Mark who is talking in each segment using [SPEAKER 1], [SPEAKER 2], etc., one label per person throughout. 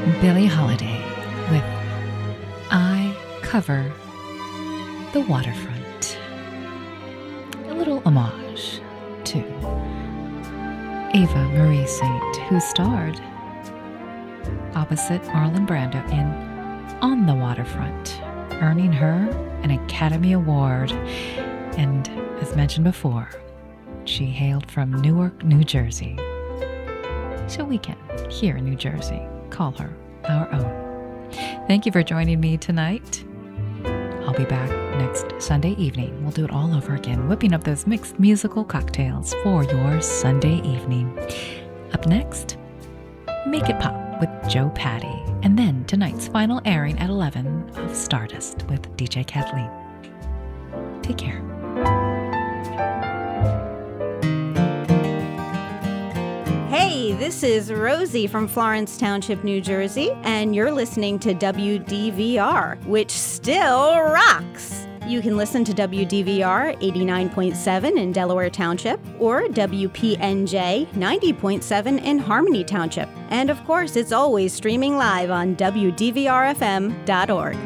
[SPEAKER 1] Billie Holiday with I Cover the Waterfront. A little homage to Ava Marie Saint, who starred opposite Marlon Brando in On the Waterfront, earning her an Academy Award. And as mentioned before, she hailed from Newark, New Jersey. So we can, here in New Jersey, call her our own. Thank you for joining me tonight. I'll be back next Sunday evening. We'll do it all over again, whipping up those mixed musical cocktails for your Sunday evening. Up next, Make It Pop with Joe Patty. And then tonight's final airing at 11 of Stardust with DJ Kathleen. Take care.
[SPEAKER 2] Hey, this is Rosie from Florence Township, New Jersey, and you're listening to WDVR, which still rocks. You can listen to WDVR 89.7 in Delaware Township or WPNJ 90.7 in Harmony Township. And of course, it's always streaming live on WDVRFM.org.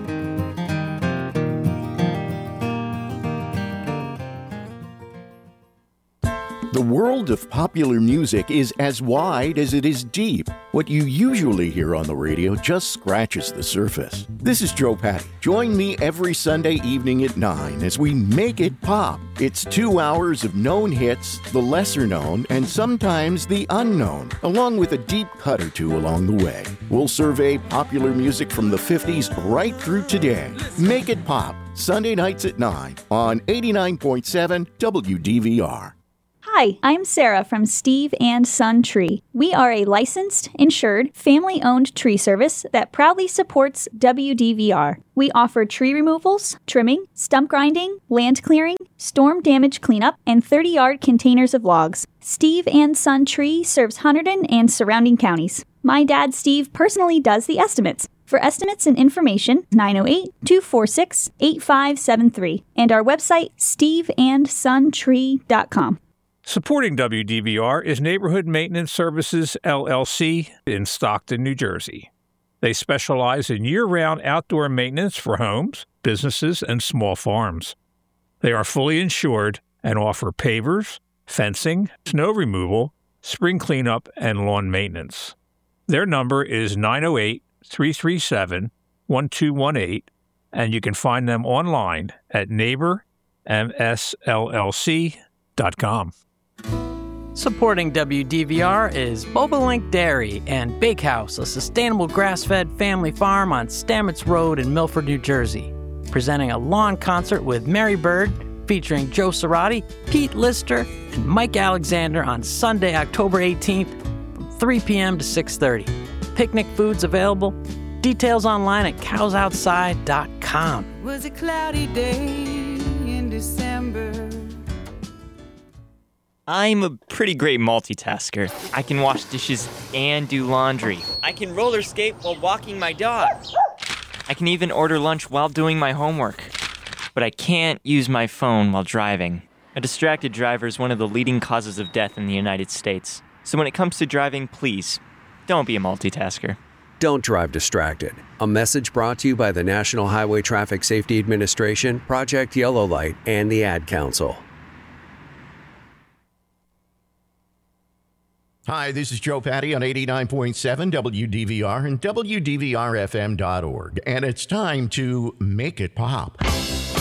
[SPEAKER 3] The world of popular music is as wide as it is deep. What you usually hear on the radio just scratches the surface. This is Joe Patty. Join me every Sunday evening at 9 as we make it pop. It's 2 hours of known hits, the lesser known, and sometimes the unknown, along with a deep cut or two along the way. We'll survey popular music from the 50s right through today. Make it pop, Sunday nights at 9 on 89.7 WDVR.
[SPEAKER 4] Hi, I'm Sarah from Steve and Son Tree. We are a licensed, insured, family-owned tree service that proudly supports WDVR. We offer tree removals, trimming, stump grinding, land clearing, storm damage cleanup, and 30-yard containers of logs. Steve and Son Tree serves Hunterdon and surrounding counties. My dad, Steve, personally does the estimates. For estimates and information, 908-246-8573, and our website, steveandsuntree.com.
[SPEAKER 5] Supporting WDVR is Neighborhood Maintenance Services, LLC in Stockton, New Jersey. They specialize in year-round outdoor maintenance for homes, businesses, and small farms. They are fully insured and offer pavers, fencing, snow removal, spring cleanup, and lawn maintenance. Their number is 908-337-1218, and you can find them online at neighbormsllc.com.
[SPEAKER 6] Supporting WDVR is Bobolink Dairy and Bakehouse, a sustainable grass-fed family farm on Stamets Road in Milford, New Jersey. Presenting a lawn concert with Mary Bird, featuring Joe Cerati, Pete Lister, and Mike Alexander on Sunday, October 18th from 3 p.m. to 6:30. Picnic foods available. Details online at cowsoutside.com.
[SPEAKER 7] It was a cloudy day in December.
[SPEAKER 8] I'm a pretty great multitasker. I can wash dishes and do laundry. I can roller skate while walking my dog. I can even order lunch while doing my homework. But I can't use my phone while driving. A distracted driver is one of the leading causes of death in the United States. So when it comes to driving, please, don't be a multitasker.
[SPEAKER 9] Don't drive distracted. A message brought to you by the National Highway Traffic Safety Administration, Project Yellow Light, and the Ad Council.
[SPEAKER 3] Hi, this is Joe Patty on 89.7 WDVR and WDVRFM.org. And it's time to make it pop.